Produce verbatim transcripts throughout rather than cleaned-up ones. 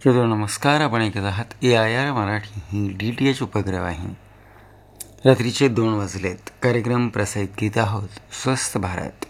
श्रोतो नमस्कार. आपण ऐकत आहात ए I R Marathi he D T H उपग्रहवाहिनी. रात्रीचे दोन वाजलेत. कार्यक्रम प्रसारित करीत आहोत स्वस्थ भारत.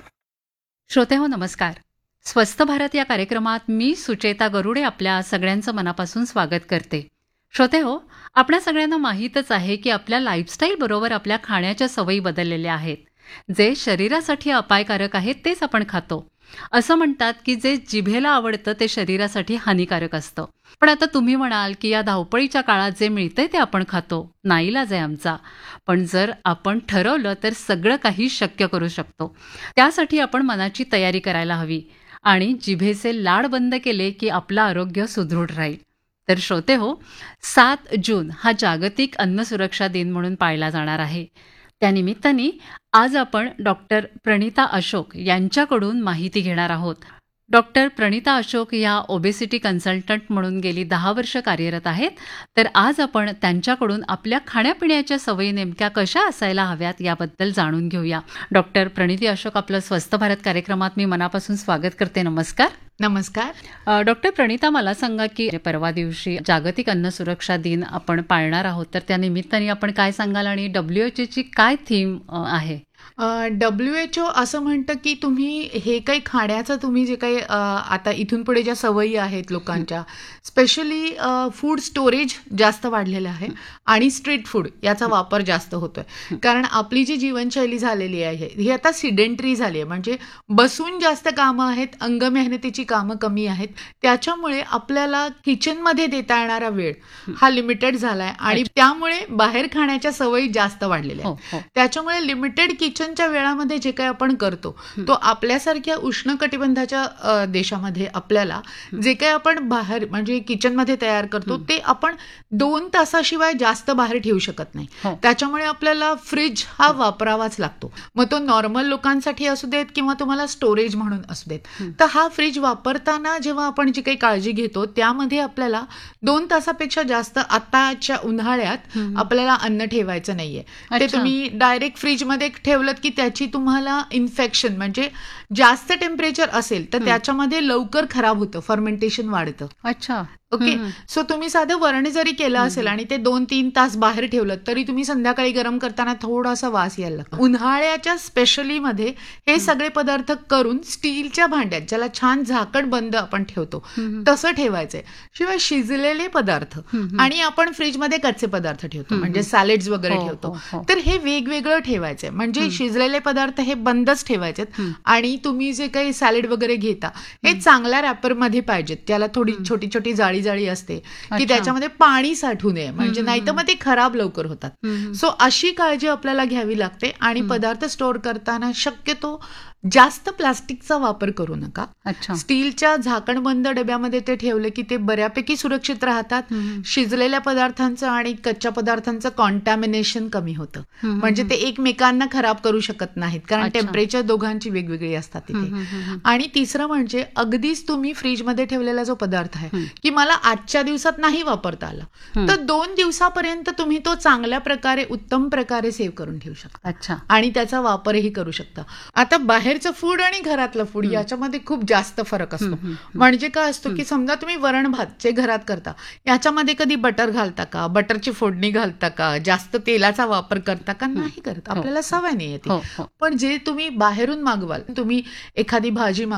श्रोते हो नमस्कार. स्वस्थ भारत या कार्यक्रमात मी सुचेता गरुडे आपल्या सगळ्यांचं मनापासून स्वागत करते. श्रोते हो, आपल्या सगळ्यांना माहीतच आहे की आपल्या लाईफस्टाईल बरोबर आपल्या खाण्याच्या सवयी बदललेल्या आहेत. जे शरीरासाठी अपायकारक आहेत तेच आपण खातो. असं म्हणतात की जे जिभेला आवडतं ते शरीरासाठी हानिकारक असतं. पण आता तुम्ही म्हणाल की या धावपळीच्या काळात जे मिळतंय ते आपण खातो, नाईलाज आहे आमचा. पण जर आपण ठरवलं तर सगळं काही शक्य करू शकतो. त्यासाठी आपण मनाची तयारी करायला हवी आणि जिभेचे लाड बंद केले की आपलं आरोग्य सुदृढ राहील. तर श्रोते हो, सात जून हा जागतिक अन्न सुरक्षा दिन म्हणून पाळला जाणार आहे. त्यानिमित्ताने आज आपण डॉक्टर प्रणिता अशोक यांच्याकडून माहिती घेणार आहोत. डॉक्टर प्रणिता अशोक या ओबेसिटी कन्सल्टंट म्हणून गेली दहा वर्ष कार्यरत आहेत. तर आज आपण त्यांच्याकडून आपल्या खाण्यापिण्याच्या सवयी नेमक्या कशा असायला हव्यात याबद्दल जाणून घेऊया. डॉक्टर प्रणिती अशोक, आपलं स्वस्थ भारत कार्यक्रमात मी मनापासून स्वागत करते. नमस्कार. नमस्कार. डॉक्टर प्रणिता, मला सांगा की परवा दिवशी जागतिक अन्न सुरक्षा दिन आपण पाळणार आहोत, तर त्या निमित्ताने आपण काय सांगाल आणि डब्ल्यू एच ओची काय थीम आहे? डब्ल्यू एच ओ असं म्हणतं की तुम्ही हे काही खाण्याचं तुम्ही जे काही आता इथून पुढे ज्या सवयी आहेत लोकांच्या, स्पेशली फूड स्टोरेज जास्त वाढलेलं आहे आणि स्ट्रीट फूड याचा वापर जास्त होतोय. कारण आपली जी जीवनशैली झालेली आहे ही आता सिडेंटरी झाली आहे. म्हणजे बसून जास्त कामं आहेत, अंग मेहनतीची कामं कमी आहेत. त्याच्यामुळे आपल्याला किचनमध्ये देता येणारा वेळ हा लिमिटेड झालाय आणि त्यामुळे बाहेर खाण्याच्या सवयी जास्त वाढलेल्या आहेत. त्याच्यामुळे लिमिटेड किचनच्या वेळामध्ये जे काही आपण करतो तो आपल्यासारख्या उष्णकटिबंधाच्या देशामध्ये आपल्याला जे काही आपण बाहेर म्हणजे किचनमध्ये तयार करतो ते आपण दोन तासाशिवाय जास्त बाहेर ठेवू शकत नाही. त्याच्यामुळे आपल्याला फ्रीज हा वापरावाच लागतो. मग तो नॉर्मल लोकांसाठी असू देत किंवा तुम्हाला स्टोरेज म्हणून असू देत. तर हा फ्रीज वापरताना जेव्हा आपण जी काही काळजी घेतो त्यामध्ये आपल्याला दोन तासापेक्षा जास्त आताच्या उन्हाळ्यात आपल्याला अन्न ठेवायचं नाहीये. ते तुम्ही डायरेक्ट फ्रीजमध्ये ठेवलं की त्याची तुम्हाला इन्फेक्शन म्हणजे जास्त टेम्परेचर असेल तर त्याच्यामध्ये लवकर खराब होतं, फर्मेंटेशन वाढतं. अच्छा. ओके. सो तुम्ही साधं वरण जरी केलं असेल आणि ते दोन तीन तास बाहेर ठेवलं तरी तुम्ही संध्याकाळी गरम करताना थोडासा वास यायला लागतो. उन्हाळ्याच्या स्पेशली मध्ये हे सगळे पदार्थ करून स्टीलच्या भांड्यात, ज्याला छान झाकण बंद आपण ठेवतो तसं ठेवायचंय. शिवाय शिजलेले पदार्थ आणि आपण फ्रीजमध्ये कच्चे पदार्थ ठेवतो म्हणजे सॅलेड्स वगैरे ठेवतो, तर हे वेगवेगळं ठेवायचंय. म्हणजे शिजलेले पदार्थ हे बंदच ठेवायचेत आणि तुम्ही जे काही सॅलेड वगैरे घेता हे चांगल्या रॅपरमध्ये पाहिजेत. त्याला थोडी छोटी छोटी जाळी जाळी असते की त्याच्यामध्ये पाणी साठू नये, म्हणजे नाही तर मग ते खराब लवकर होतात. सो अशी काळजी आपल्याला घ्यावी लागते. आणि पदार्थ स्टोअर करताना शक्यतो जास्त प्लास्टिकचा वापर करू नका. स्टीलच्या झाकणबंद डब्यामध्ये ते ठेवले की ते बऱ्यापैकी सुरक्षित राहतात. शिजलेल्या पदार्थांचं आणि कच्च्या पदार्थांचं कॉन्टॅमिनेशन कमी होतं. म्हणजे ते एकमेकांना खराब करू शकत नाहीत कारण टेम्परेचर दोघांची वेगवेगळी असतात तिथे. आणि तिसरं म्हणजे अगदीच तुम्ही फ्रीजमध्ये ठेवलेला जो पदार्थ आहे की मला आजच्या दिवसात नाही वापरता आला तर दोन दिवसापर्यंत तुम्ही तो चांगल्या प्रकारे उत्तम प्रकारे सेव्ह करून ठेवू शकता आणि त्याचा वापरही करू शकता. आता बाहेर फूड आणि घरातलं फूड याच्यामध्ये खूप जास्त फरक असतो. म्हणजे काय असतो की समजा तुम्ही वरण भात जे घरात करता याच्यामध्ये कधी बटर घालता का, बटरची फोडणी घालता का, जास्त तेलाचा वापर करता का? नाही करत, आपल्याला सवय नाही येते. पण जे तुम्ही बाहेरून मागवाल, तुम्ही एखादी भाजी